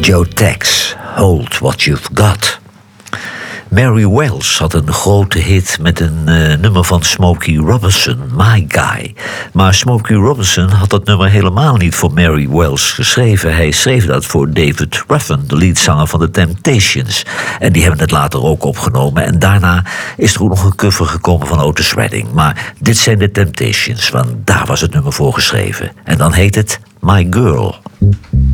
Joe Tex, Hold What You've Got. Mary Wells had een grote hit met een nummer van Smokey Robinson, My Guy. Maar Smokey Robinson had dat nummer helemaal niet voor Mary Wells geschreven. Hij schreef dat voor David Ruffin, de leadzanger van The Temptations. En die hebben het later ook opgenomen. En daarna is er ook nog een cover gekomen van Otis Redding. Maar dit zijn The Temptations, want daar was het nummer voor geschreven. En dan heet het My Girl.